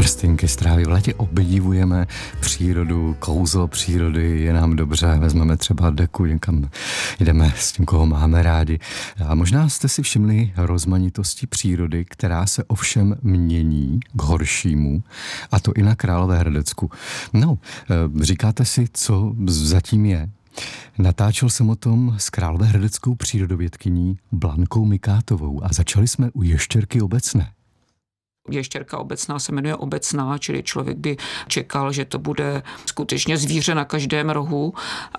prstinky z trávy. V létě obdivujeme přírodu, kouzlo přírody, je nám dobře, vezmeme třeba deku, někam jdeme s tím, koho máme rádi. A možná jste si všimli rozmanitosti přírody, která se ovšem mění k horšímu, a to i na Královéhradecku. No, říkáte si, co zatím je? Natáčel jsem o tom s královéhradeckou přírodovědkyní Blankou Mikátovou a začali jsme u ještěrky obecné. Ještěrka obecná se jmenuje obecná, čili člověk by čekal, že to bude skutečně zvíře na každém rohu,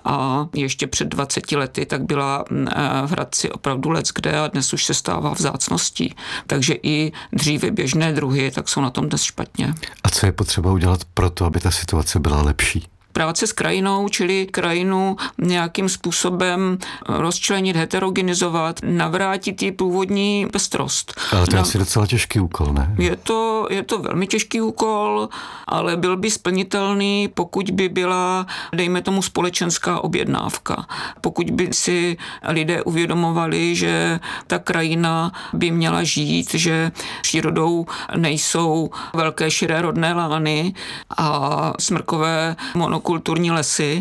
a ještě před 20 lety tak byla v Hradci opravdu leckde a dnes už se stává vzácností. Takže i dříve běžné druhy tak jsou na tom dnes špatně. A co je potřeba udělat pro to, aby ta situace byla lepší? Práce s krajinou, čili krajinu nějakým způsobem rozčlenit, heterogenizovat, navrátit jí původní pestrost. Ale to je asi docela těžký úkol, ne? Je to velmi těžký úkol, ale byl by splnitelný, pokud by byla, dejme tomu, společenská objednávka. Pokud by si lidé uvědomovali, že ta krajina by měla žít, že přírodou nejsou velké širé rodné lány a smrkové monokulturní lesy,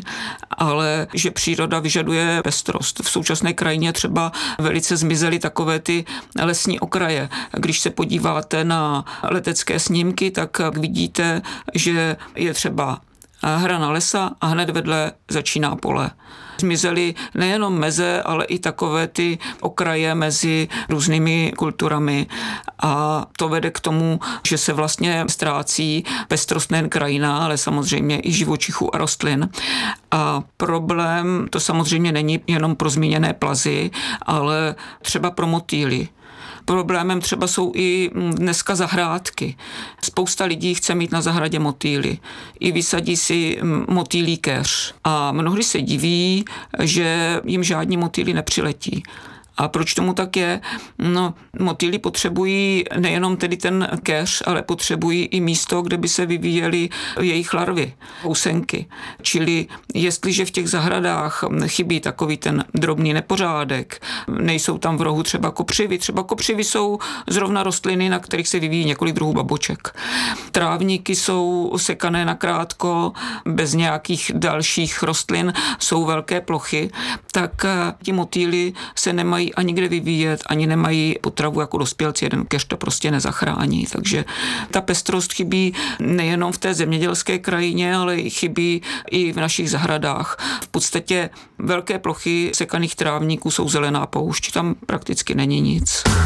ale že příroda vyžaduje pestrost. V současné krajině třeba velice zmizely takové ty lesní okraje. Když se podíváte na letecké snímky, tak vidíte, že je třeba hrana lesa a hned vedle začíná pole. Zmizely nejenom meze, ale i takové ty okraje mezi různými kulturami, a to vede k tomu, že se vlastně ztrácí pestrost nejen krajina, ale samozřejmě i živočichů a rostlin. A problém to samozřejmě není jenom pro zmíněné plazy, ale třeba pro motýly. Problémem třeba jsou i dneska zahrádky. Spousta lidí chce mít na zahradě motýly. I vysadí si motýlí keř. A mnohdy se diví, že jim žádní motýly nepřiletí. A proč tomu tak je? No, motýly potřebují nejenom tedy ten keř, ale potřebují i místo, kde by se vyvíjely jejich larvy, housenky. Čili jestliže v těch zahradách chybí takový ten drobný nepořádek, nejsou tam v rohu třeba kopřivy jsou zrovna rostliny, na kterých se vyvíjí několik druhů baboček. Trávníky jsou sekané nakrátko, bez nějakých dalších rostlin, jsou velké plochy, tak ti motýly se nemají ani kde vyvíjet, ani nemají potravu jako dospělci, jeden keř to prostě nezachrání. Takže ta pestrost chybí nejenom v té zemědělské krajině, ale chybí i v našich zahradách. V podstatě velké plochy sekaných trávníků jsou zelená poušť, tam prakticky není nic.